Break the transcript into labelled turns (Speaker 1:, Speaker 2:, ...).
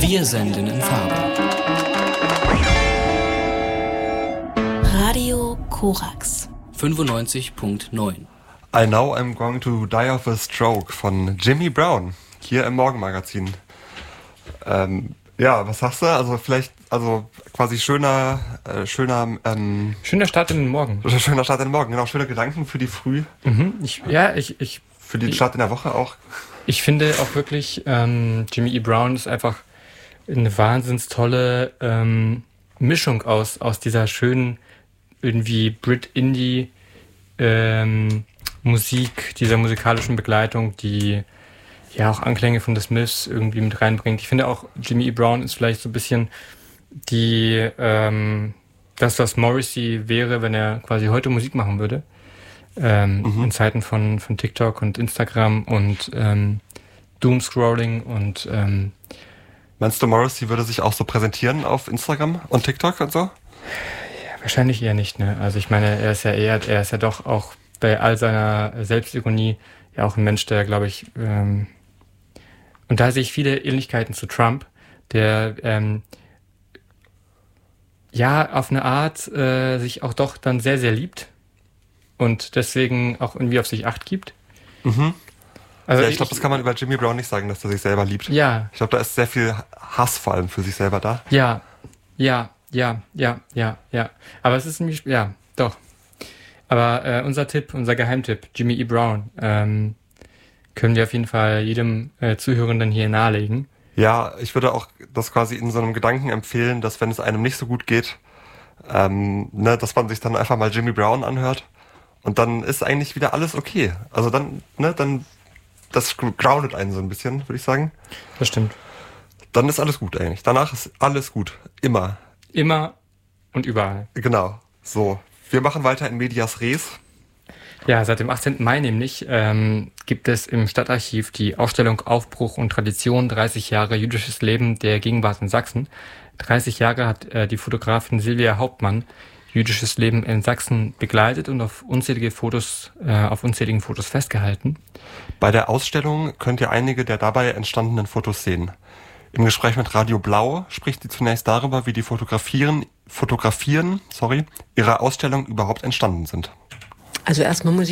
Speaker 1: Wir senden in Farbe.
Speaker 2: Radio Korax
Speaker 1: 95.9.
Speaker 3: I Know I'm Going to Die of a Stroke von Jimmy Brown, hier im Morgenmagazin. Ja, was sagst du? Also vielleicht, quasi schöner
Speaker 4: Start in den Morgen.
Speaker 3: Schöner Start in den Morgen, genau, schöne Gedanken für die Früh. Für den Start in der Woche auch.
Speaker 4: Ich finde auch wirklich, Jimmy E. Brown ist einfach eine wahnsinns tolle Mischung aus dieser schönen, irgendwie Brit-Indie Musik, dieser musikalischen Begleitung, die ja auch Anklänge von The Smiths irgendwie mit reinbringt. Ich finde auch, Jimmy E. Brown ist vielleicht so ein bisschen das, was Morrissey wäre, wenn er quasi heute Musik machen würde. In Zeiten von TikTok und Instagram und Doomscrolling und
Speaker 3: Meinst du, Morrissey würde sich auch so präsentieren auf Instagram und TikTok und so?
Speaker 4: Ja, wahrscheinlich eher nicht, ne? Also ich meine, er ist ja doch auch bei all seiner Selbstironie ja auch ein Mensch, der, glaube ich, und da sehe ich viele Ähnlichkeiten zu Trump, der auf eine Art sich auch doch dann sehr, sehr liebt und deswegen auch irgendwie auf sich Acht gibt.
Speaker 3: Mhm.
Speaker 4: Also
Speaker 3: ja, ich glaube, das kann man über Jimmy Brown nicht sagen, dass er sich selber liebt.
Speaker 4: Ja.
Speaker 3: Ich glaube, da ist sehr viel Hass vor allem für sich selber da.
Speaker 4: Ja. Aber es ist nämlich, ja, doch. Aber unser Geheimtipp, Jimmy E. Brown, können wir auf jeden Fall jedem Zuhörenden hier nahelegen.
Speaker 3: Ja, ich würde auch das quasi in so einem Gedanken empfehlen, dass wenn es einem nicht so gut geht, dass man sich dann einfach mal Jimmy Brown anhört und dann ist eigentlich wieder alles okay. Also dann das groundet einen so ein bisschen, würde ich sagen.
Speaker 4: Das stimmt.
Speaker 3: Dann ist alles gut eigentlich. Danach ist alles gut. Immer.
Speaker 4: Immer und überall.
Speaker 3: Genau. So. Wir machen weiter in Medias Res.
Speaker 4: Ja, seit dem 18. Mai nämlich gibt es im Stadtarchiv die Ausstellung Aufbruch und Tradition 30 Jahre jüdisches Leben der Gegenwart in Sachsen. 30 Jahre hat die Fotografin Silvia Hauptmann jüdisches Leben in Sachsen begleitet und auf unzähligen Fotos festgehalten. Bei der Ausstellung könnt ihr einige der dabei entstandenen Fotos sehen. Im Gespräch mit Radio Blau spricht sie zunächst darüber, wie die Fotografieren ihrer Ausstellung überhaupt entstanden sind.
Speaker 5: Also erstmal muss ich